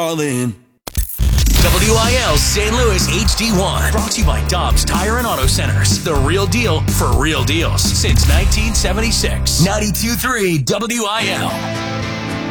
All in. WIL St. Louis HD1. Brought to you by Dobbs Tire and Auto Centers. The real deal for real deals since 1976. 92.3 WIL.